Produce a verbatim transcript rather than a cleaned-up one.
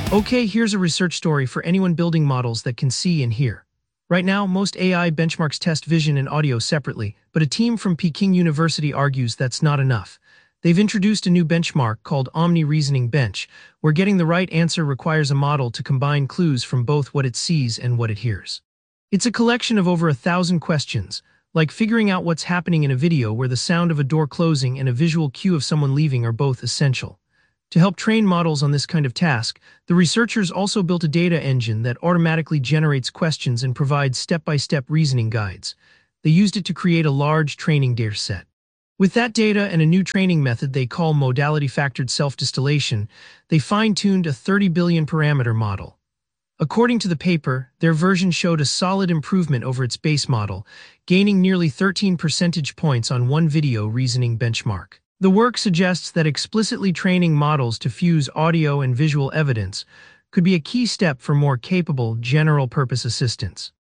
Okay, here's a research story for anyone building models that can see and hear. Right now, most A I benchmarks test vision and audio separately, but a team from Peking University argues that's not enough. They've introduced a new benchmark called Omni Reasoning Bench, where getting the right answer requires a model to combine clues from both what it sees and what it hears. It's a collection of over a thousand questions, like figuring out what's happening in a video where the sound of a door closing and a visual cue of someone leaving are both essential. To help train models on this kind of task, the researchers also built a data engine that automatically generates questions and provides step-by-step reasoning guides. They used it to create a large training dataset. With that data and a new training method they call modality-factored self-distillation, they fine-tuned a thirty billion parameter model. According to the paper, their version showed a solid improvement over its base model, gaining nearly thirteen percentage points on one video reasoning benchmark. The work suggests that explicitly training models to fuse audio and visual evidence could be a key step for more capable general-purpose assistants.